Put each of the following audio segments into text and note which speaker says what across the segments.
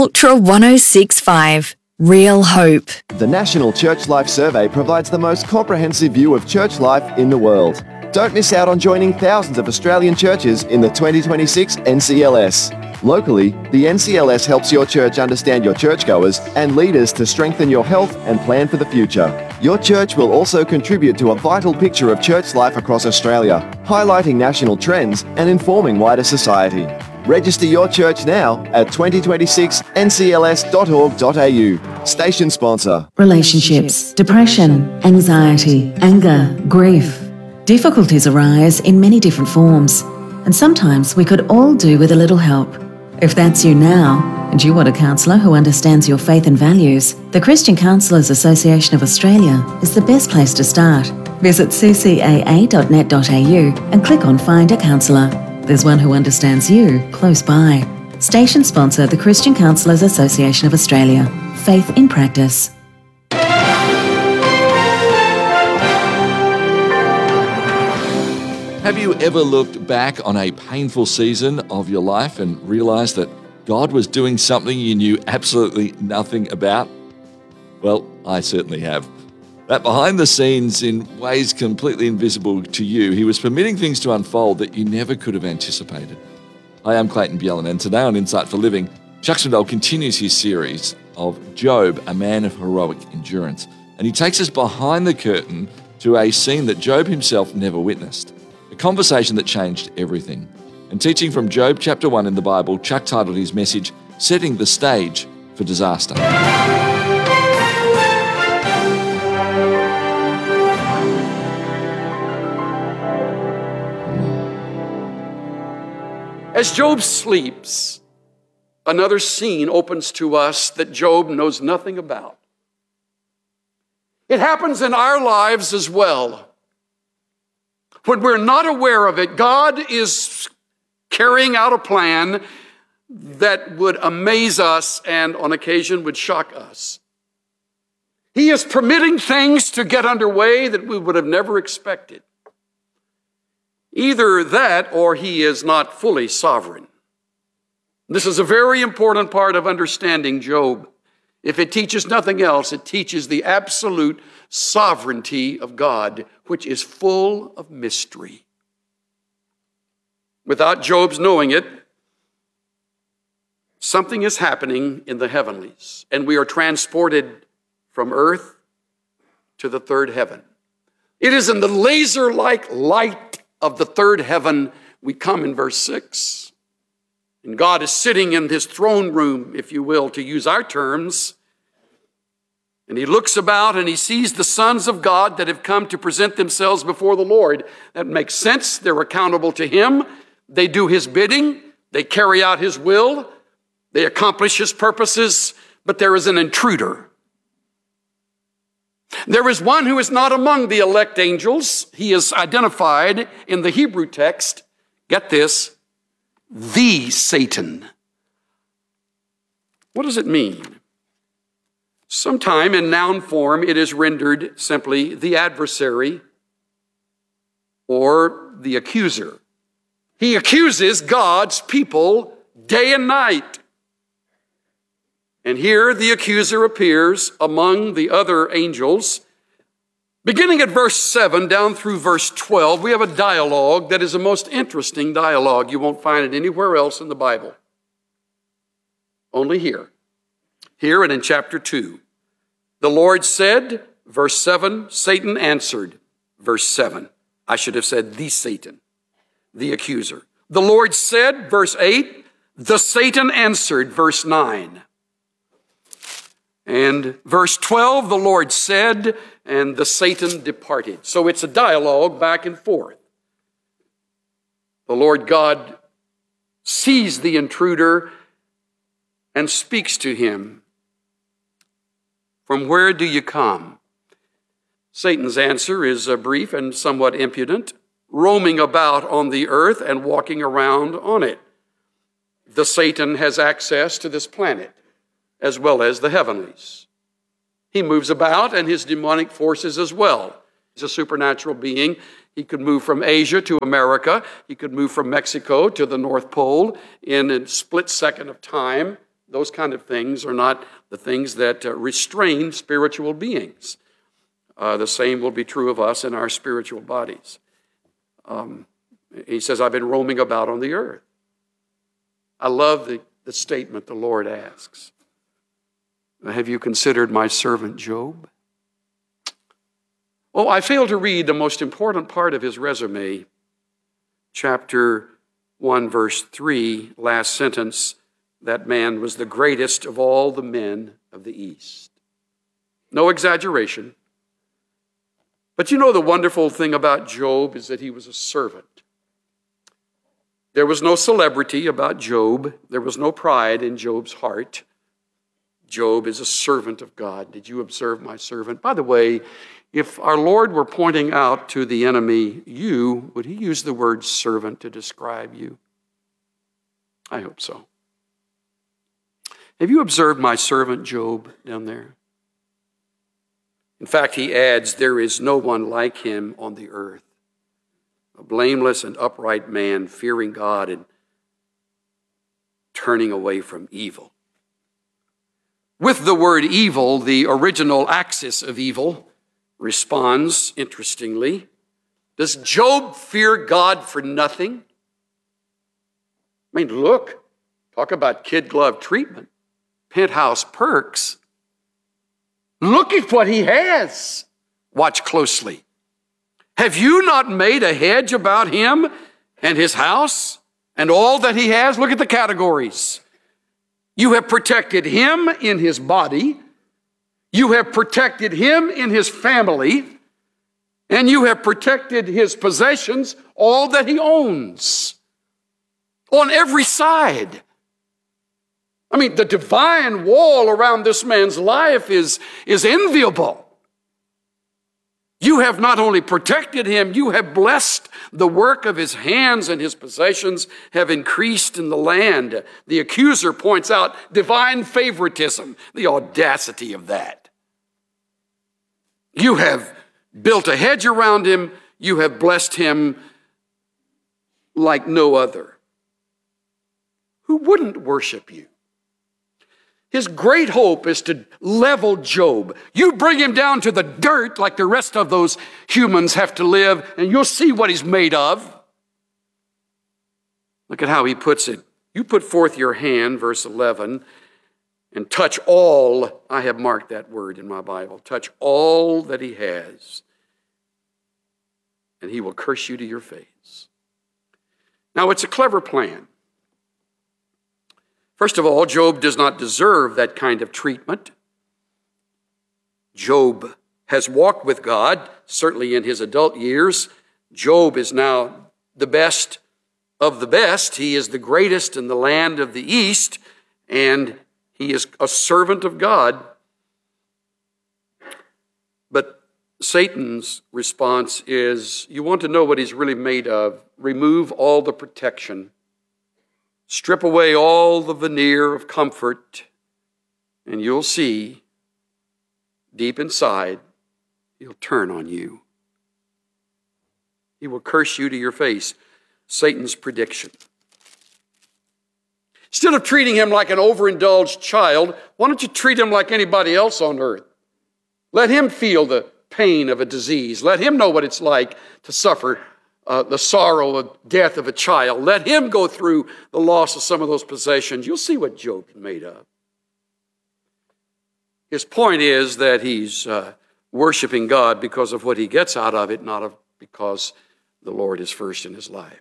Speaker 1: Ultra 1065. Real hope.
Speaker 2: The National Church Life Survey provides the most comprehensive view of church life in the world. Don't miss out on joining thousands of Australian churches in the 2026 NCLS. Locally, the NCLS helps your church understand your churchgoers and leaders to strengthen your health and plan for the future. Your church will also contribute to a vital picture of church life across Australia, highlighting national trends and informing wider society. Register your church now at 2026ncls.org.au. Station sponsor.
Speaker 3: Relationships, depression, anxiety, anger, grief. Difficulties arise in many different forms, and sometimes we could all do with a little help. If that's you now, and you want a counsellor who understands your faith and values, the Christian Counsellors Association of Australia is the best place to start. Visit ccaa.net.au and click on Find a Counsellor. There's one who understands you close by. Station sponsor, the Christian Counsellors Association of Australia. Faith in practice.
Speaker 4: Have you ever looked back on a painful season of your life and realised that God was doing something you knew absolutely nothing about? Well, I certainly have. That behind the scenes, in ways completely invisible to you, He was permitting things to unfold that you never could have anticipated. Hi, I'm Clayton Bjellan, and today on Insight for Living, Chuck Swindoll continues his series of Job, a man of heroic endurance. And he takes us behind the curtain to a scene that Job himself never witnessed. A conversation that changed everything. And teaching from Job chapter 1 in the Bible, Chuck titled his message, Setting the Stage for Disaster.
Speaker 5: As Job sleeps, another scene opens to us that Job knows nothing about. It happens in our lives as well. When we're not aware of it, God is carrying out a plan that would amaze us and on occasion would shock us. He is permitting things to get underway that we would have never expected. Either that or He is not fully sovereign. This is a very important part of understanding Job. If it teaches nothing else, it teaches the absolute sovereignty of God, which is full of mystery. Without Job's knowing it, something is happening in the heavenlies, and we are transported from earth to the third heaven. It is in the laser-like light of the third heaven we come in verse 6. And God is sitting in His throne room, if you will, to use our terms. And He looks about and He sees the sons of God that have come to present themselves before the Lord. That makes sense. They're accountable to Him. They do His bidding. They carry out His will. They accomplish His purposes. But there is an intruder. There is one who is not among the elect angels. He is identified in the Hebrew text. Get this. The Satan. What does it mean? Sometime in noun form, it is rendered simply the adversary or the accuser. He accuses God's people day and night. And here the accuser appears among the other angels. Beginning at verse 7 down through verse 12, we have a dialogue that is a most interesting dialogue. You won't find it anywhere else in the Bible. Only here. Here and in chapter 2. The Lord said, verse 7, Satan answered, verse 7. I should have said the Satan, the accuser. The Lord said, verse 8, the Satan answered, verse 9. And verse 12, the Lord said, and the Satan departed. So it's a dialogue back and forth. The Lord God sees the intruder and speaks to him. From where do you come? Satan's answer is brief and somewhat impudent, roaming about on the earth and walking around on it. The Satan has access to this planet as well as the heavenlies. He moves about and his demonic forces as well. He's a supernatural being. He could move from Asia to America. He could move from Mexico to the North Pole in a split second of time. Those kind of things are not the things that restrain spiritual beings. The same will be true of us in our spiritual bodies. He says, I've been roaming about on the earth. I love the statement the Lord asks. Have you considered my servant Job? Oh, I failed to read the most important part of his resume. Chapter 1, verse 3, last sentence, that man was the greatest of all the men of the East. No exaggeration. But you know the wonderful thing about Job is that he was a servant. There was no celebrity about Job. There was no pride in Job's heart. Job is a servant of God. Did you observe my servant? By the way, if our Lord were pointing out to the enemy, you, would he use the word servant to describe you? I hope so. Have you observed my servant Job down there? In fact, he adds, there is no one like him on the earth. A blameless and upright man, fearing God and turning away from evil. With the word evil, the original axis of evil responds, interestingly. Does Job fear God for nothing? I mean, look, talk about kid glove treatment, penthouse perks. Look at what he has. Watch closely. Have you not made a hedge about him and his house and all that he has? Look at the categories. You have protected him in his body. You have protected him in his family. And you have protected his possessions, all that he owns. On every side. I mean, the divine wall around this man's life is enviable. You have not only protected him, you have blessed the work of his hands, and his possessions have increased in the land. The accuser points out divine favoritism, the audacity of that. You have built a hedge around him. You have blessed him like no other. Who wouldn't worship you? His great hope is to level Job. You bring him down to the dirt like the rest of those humans have to live, and you'll see what he's made of. Look at how he puts it. You put forth your hand, verse 11, and touch all. I have marked that word in my Bible. Touch all that he has, and he will curse you to your face. Now, it's a clever plan. First of all, Job does not deserve that kind of treatment. Job has walked with God, certainly in his adult years. Job is now the best of the best. He is the greatest in the land of the East, and he is a servant of God. But Satan's response is, you want to know what he's really made of? Remove all the protection. Strip away all the veneer of comfort, and you'll see, deep inside, he'll turn on you. He will curse you to your face. Satan's prediction. Instead of treating him like an overindulged child, why don't you treat him like anybody else on earth? Let him feel the pain of a disease. Let him know what it's like to suffer the sorrow of death of a child. Let him go through the loss of some of those possessions. You'll see what Job's made of. His point is that he's worshiping God because of what he gets out of it, not because the Lord is first in his life.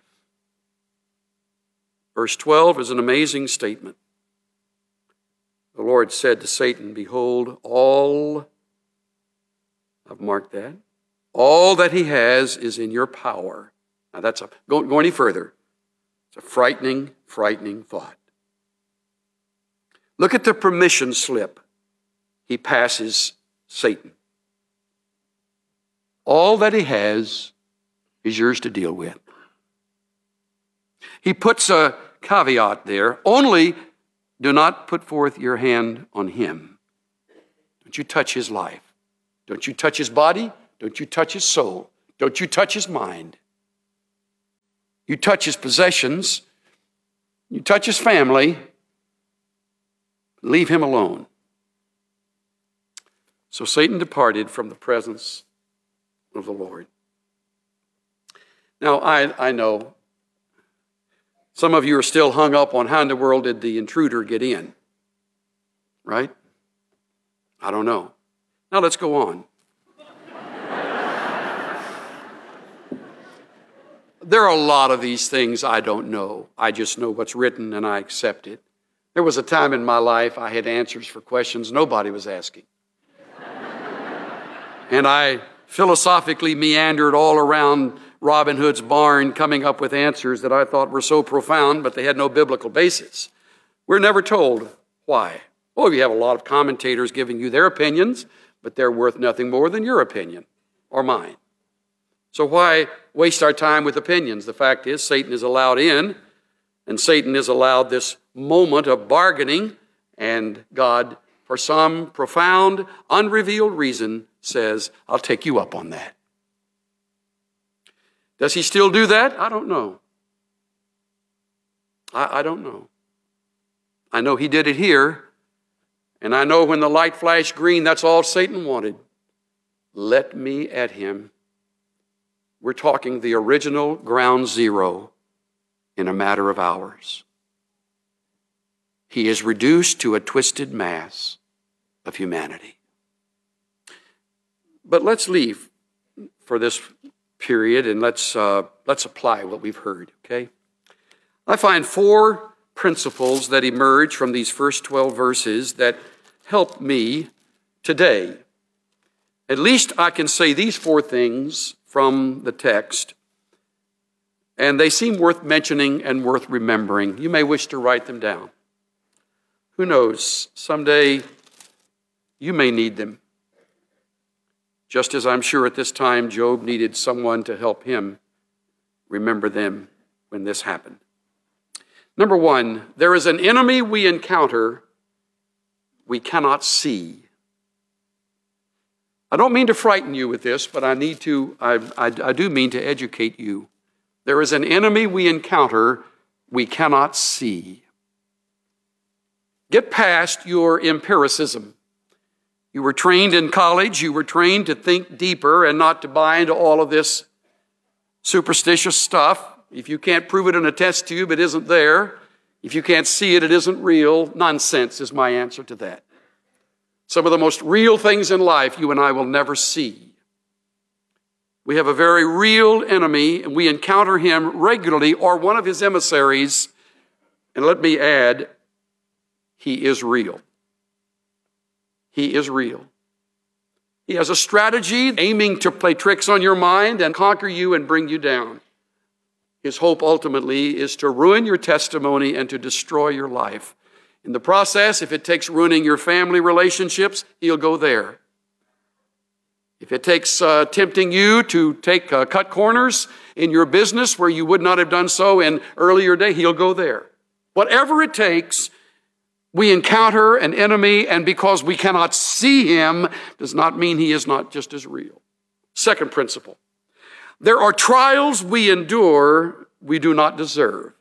Speaker 5: Verse 12 is an amazing statement. The Lord said to Satan, behold, I've marked that, all that he has is in your power. Now go any further. It's a frightening, frightening thought. Look at the permission slip he passes Satan. All that he has is yours to deal with. He puts a caveat there. Only do not put forth your hand on him. Don't you touch his life. Don't you touch his body. Don't you touch his soul. Don't you touch his mind. You touch his possessions. You touch his family. Leave him alone. So Satan departed from the presence of the Lord. Now, I know some of you are still hung up on how in the world did the intruder get in, right? I don't know. Now let's go on. There are a lot of these things I don't know. I just know what's written and I accept it. There was a time in my life I had answers for questions nobody was asking. And I philosophically meandered all around Robin Hood's barn coming up with answers that I thought were so profound, but they had no biblical basis. We're never told why. Oh, you have a lot of commentators giving you their opinions, but they're worth nothing more than your opinion or mine. So why waste our time with opinions? The fact is, Satan is allowed in, and Satan is allowed this moment of bargaining, and God, for some profound, unrevealed reason, says, I'll take you up on that. Does he still do that? I don't know. I don't know. I know he did it here, and I know when the light flashed green, that's all Satan wanted. Let me at him. We're talking the original ground zero in a matter of hours. He is reduced to a twisted mass of humanity. But let's leave for this period and let's apply what we've heard, okay? I find 4 principles that emerge from these first 12 verses that help me today. At least I can say these 4 things from the text, and they seem worth mentioning and worth remembering. You may wish to write them down. Who knows, someday you may need them. Just as I'm sure at this time Job needed someone to help him remember them when this happened. Number 1, there is an enemy we encounter we cannot see. I don't mean to frighten you with this, but I do mean to educate you. There is an enemy we encounter we cannot see. Get past your empiricism. You were trained in college, you were trained to think deeper and not to buy into all of this superstitious stuff. If you can't prove it in a test tube, it isn't there. If you can't see it, it isn't real. Nonsense is my answer to that. Some of the most real things in life you and I will never see. We have a very real enemy, and we encounter him regularly, or one of his emissaries. And let me add, he is real. He is real. He has a strategy aiming to play tricks on your mind and conquer you and bring you down. His hope ultimately is to ruin your testimony and to destroy your life. In the process, if it takes ruining your family relationships, he'll go there. If it takes tempting you to take cut corners in your business where you would not have done so in earlier day, he'll go there. Whatever it takes, we encounter an enemy, and because we cannot see him does not mean he is not just as real. Second principle, there are trials we endure we do not deserve,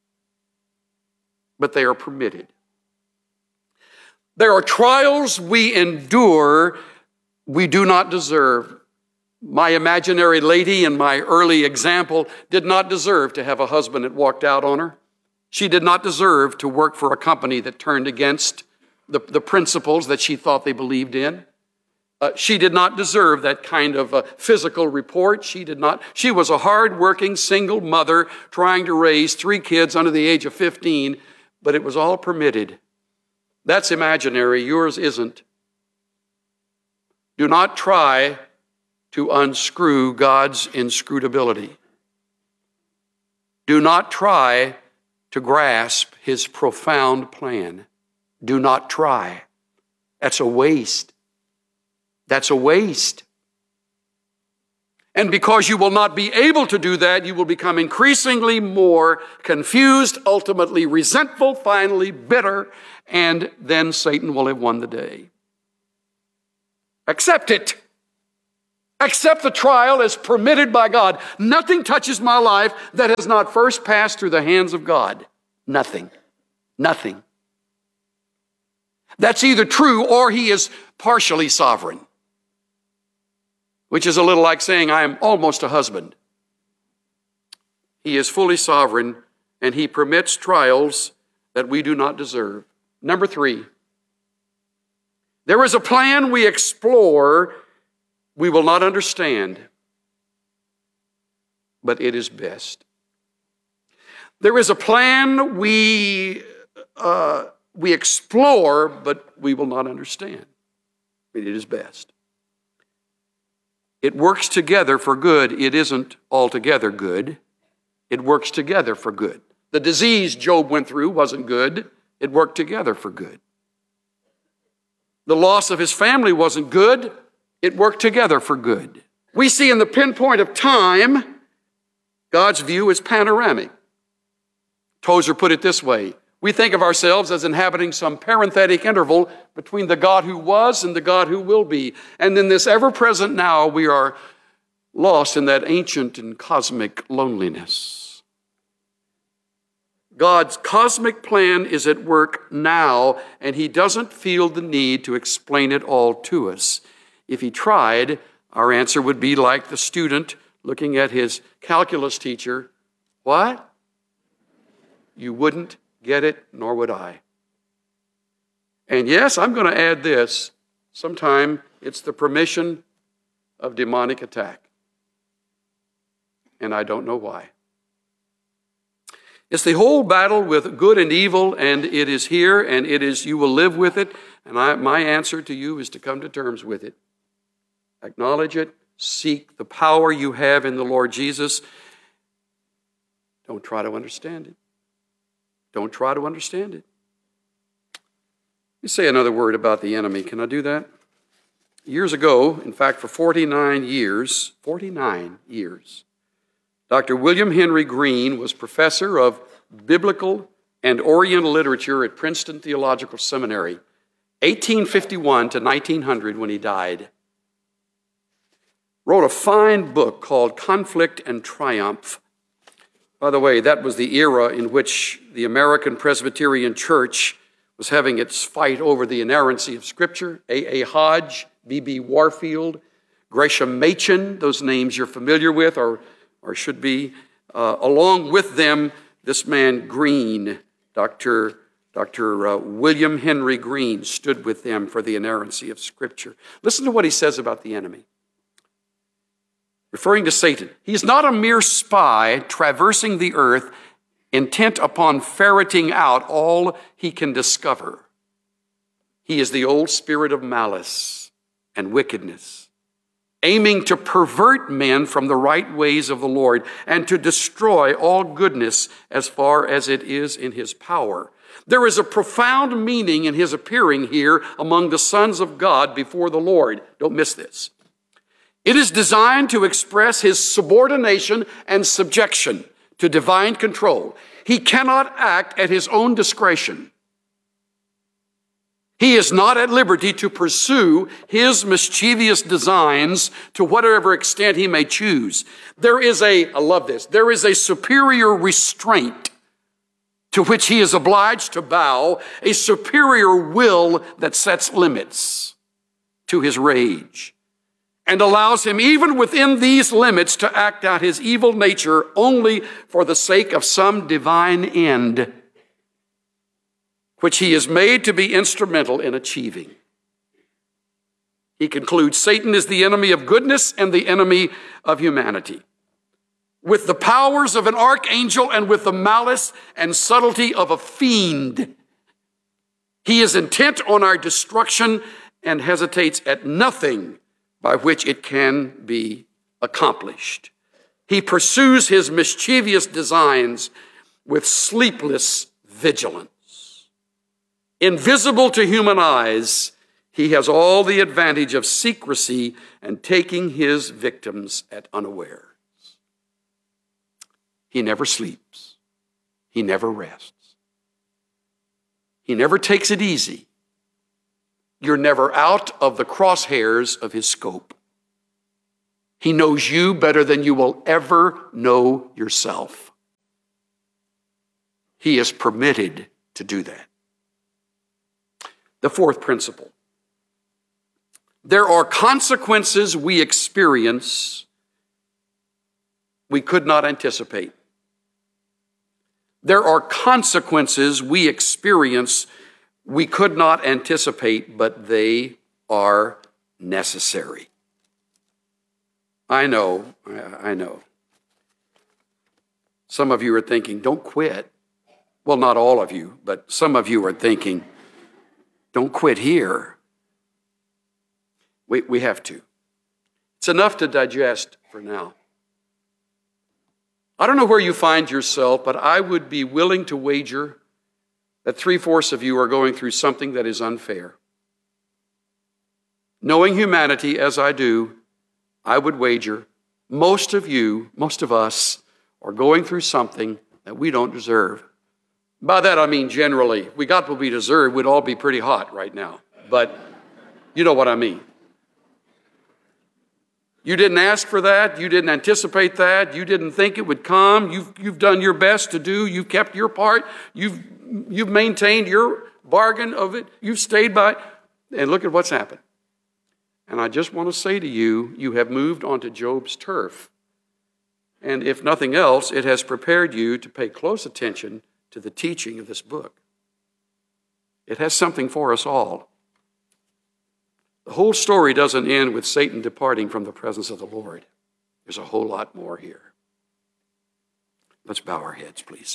Speaker 5: but they are permitted. There are trials we endure we do not deserve. My imaginary lady in my early example did not deserve to have a husband that walked out on her. She did not deserve to work for a company that turned against the principles that she thought they believed in. She did not deserve that kind of physical report. She did not. She was a hard-working single mother trying to raise 3 kids under the age of 15, but it was all permitted. That's imaginary. Yours isn't. Do not try to unscrew God's inscrutability. Do not try to grasp his profound plan. Do not try. That's a waste. That's a waste. And because you will not be able to do that, you will become increasingly more confused, ultimately resentful, finally bitter, and then Satan will have won the day. Accept it. Accept the trial as permitted by God. Nothing touches my life that has not first passed through the hands of God. Nothing. Nothing. That's either true or he is partially sovereign, which is a little like saying, I am almost a husband. He is fully sovereign, and he permits trials that we do not deserve. Number 3, there is a plan we explore we will not understand, but it is best. There is a plan we explore, but we will not understand, but it is best. It works together for good. It isn't altogether good. It works together for good. The disease Job went through wasn't good. It worked together for good. The loss of his family wasn't good. It worked together for good. We see in the pinpoint of time, God's view is panoramic. Tozer put it this way: we think of ourselves as inhabiting some parenthetic interval between the God who was and the God who will be. And in this ever-present now, we are lost in that ancient and cosmic loneliness. God's cosmic plan is at work now, and he doesn't feel the need to explain it all to us. If he tried, our answer would be like the student looking at his calculus teacher. What? You wouldn't get it, nor would I. And yes, I'm going to add this. Sometime it's the permission of demonic attack. And I don't know why. It's the whole battle with good and evil, and it is here, and it is, you will live with it. And my answer to you is to come to terms with it. Acknowledge it. Seek the power you have in the Lord Jesus. Don't try to understand it. Don't try to understand it. Let me say another word about the enemy. Can I do that? Years ago, in fact, for 49 years, Dr. William Henry Green was professor of biblical and Oriental literature at Princeton Theological Seminary, 1851 to 1900 when he died. Wrote a fine book called Conflict and Triumph. By the way, that was the era in which the American Presbyterian Church was having its fight over the inerrancy of Scripture. A. Hodge, B.B. Warfield, Gresham Machen, those names you're familiar with or should be. Along with them, this man Green, Dr. William Henry Green, stood with them for the inerrancy of Scripture. Listen to what he says about the enemy. Referring to Satan, he's not a mere spy traversing the earth, intent upon ferreting out all he can discover. He is the old spirit of malice and wickedness, aiming to pervert men from the right ways of the Lord and to destroy all goodness as far as it is in his power. There is a profound meaning in his appearing here among the sons of God before the Lord. Don't miss this. It is designed to express his subordination and subjection to divine control. He cannot act at his own discretion. He is not at liberty to pursue his mischievous designs to whatever extent he may choose. There is a superior restraint to which he is obliged to bow, a superior will that sets limits to his rage and allows him, even within these limits, to act out his evil nature only for the sake of some divine end, which he is made to be instrumental in achieving. He concludes, Satan is the enemy of goodness and the enemy of humanity. With the powers of an archangel and with the malice and subtlety of a fiend, he is intent on our destruction and hesitates at nothing by which it can be accomplished. He pursues his mischievous designs with sleepless vigilance. Invisible to human eyes, he has all the advantage of secrecy and taking his victims at unawares. He never sleeps. He never rests. He never takes it easy. You're never out of the crosshairs of his scope. He knows you better than you will ever know yourself. He is permitted to do that. The fourth principle. There are consequences we experience we could not anticipate. There are consequences we experience we could not anticipate, but they are necessary. I know. Some of you are thinking, don't quit. Well, not all of you, but some of you are thinking, don't quit here. We have to. It's enough to digest for now. I don't know where you find yourself, but I would be willing to wager that 3/4 of you are going through something that is unfair. Knowing humanity as I do, I would wager most of us, are going through something that we don't deserve. By that I mean generally. If we got what we deserve, we'd all be pretty hot right now. But you know what I mean. You didn't ask for that. You didn't anticipate that. You didn't think it would come. You've done your best to do. You've kept your part. You've maintained your bargain of it. You've stayed by it. And look at what's happened. And I just want to say to you, you have moved onto Job's turf. And if nothing else, it has prepared you to pay close attention to the teaching of this book. It has something for us all. The whole story doesn't end with Satan departing from the presence of the Lord. There's a whole lot more here. Let's bow our heads, please.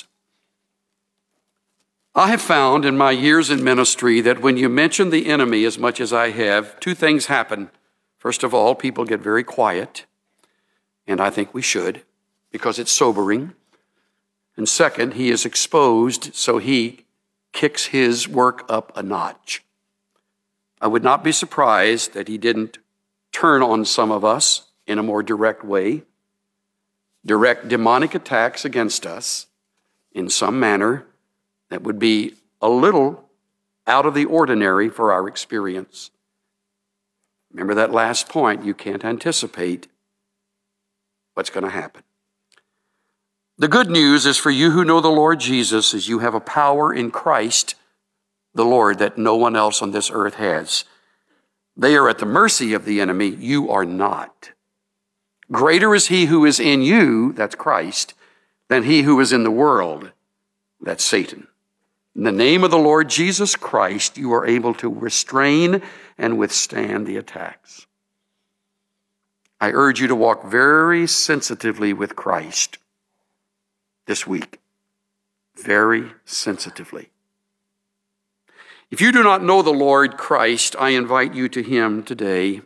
Speaker 5: I have found in my years in ministry that when you mention the enemy as much as I have, two things happen. First of all, people get very quiet, and I think we should, because it's sobering. And second, he is exposed, so he kicks his work up a notch. I would not be surprised that he didn't turn on some of us in a more direct way, direct demonic attacks against us in some manner that would be a little out of the ordinary for our experience. Remember that last point, you can't anticipate what's going to happen. The good news is for you who know the Lord Jesus is you have a power in Christ, the Lord, that no one else on this earth has. They are at the mercy of the enemy. You are not. Greater is he who is in you, that's Christ, than he who is in the world, that's Satan. In the name of the Lord Jesus Christ, you are able to restrain and withstand the attacks. I urge you to walk very sensitively with Christ this week. Very sensitively. If you do not know the Lord Christ, I invite you to him today.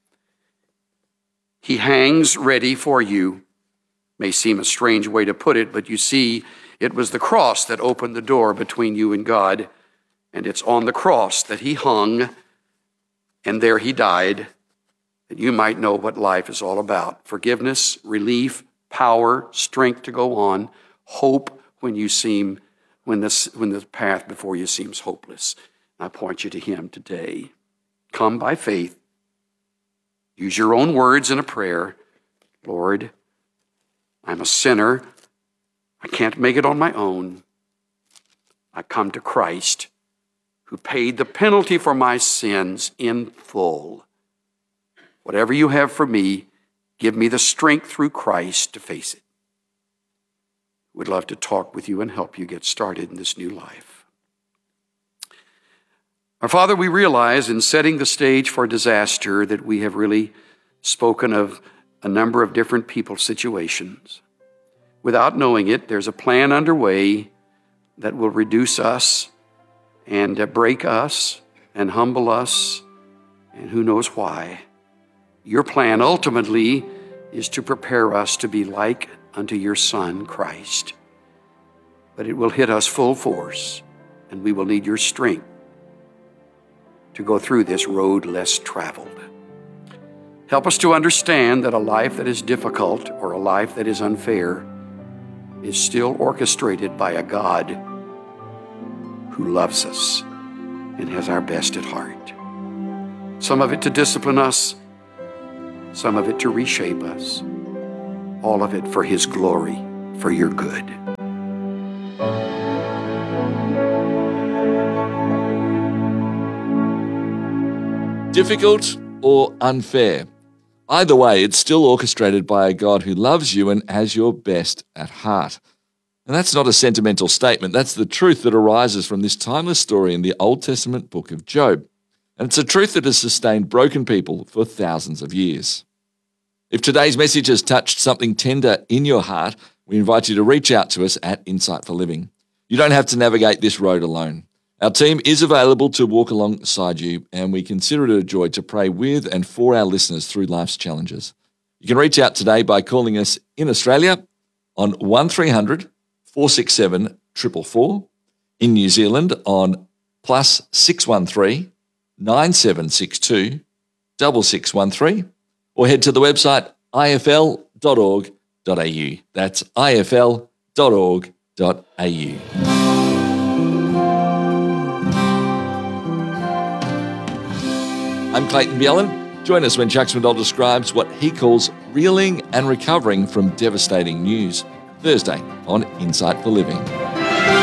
Speaker 5: He hangs ready for you. May seem a strange way to put it, but you see, it was the cross that opened the door between you and God, and it's on the cross that he hung, and there he died, that you might know what life is all about. Forgiveness, relief, power, strength to go on, hope when the path before you seems hopeless. I point you to him today. Come by faith. Use your own words in a prayer. Lord, I'm a sinner. I can't make it on my own. I come to Christ, who paid the penalty for my sins in full. Whatever you have for me, give me the strength through Christ to face it. Would love to talk with you and help you get started in this new life. Our Father, we realize in setting the stage for disaster that we have really spoken of a number of different people's situations. Without knowing it, there's a plan underway that will reduce us and break us and humble us, and who knows why. Your plan ultimately is to prepare us to be like unto your Son, Christ. But it will hit us full force, and we will need your strength to go through this road less traveled. Help us to understand that a life that is difficult or a life that is unfair is still orchestrated by a God who loves us and has our best at heart. Some of it to discipline us, some of it to reshape us, all of it for his glory, for your good.
Speaker 4: difficult or unfair. Either way, it's still orchestrated by a God who loves you and has your best at heart. And that's not a sentimental statement. That's the truth that arises from this timeless story in the Old Testament book of Job. And it's a truth that has sustained broken people for thousands of years. If today's message has touched something tender in your heart, we invite you to reach out to us at Insight for Living. You don't have to navigate this road alone. Our team is available to walk alongside you, and we consider it a joy to pray with and for our listeners through life's challenges. You can reach out today by calling us in Australia on 1300 467 444, in New Zealand on +613 9762 6613, or head to the website ifl.org.au. That's ifl.org.au. I'm Clayton Bjelland. Join us when Chuck Swindoll describes what he calls reeling and recovering from devastating news, Thursday on Insight for Living.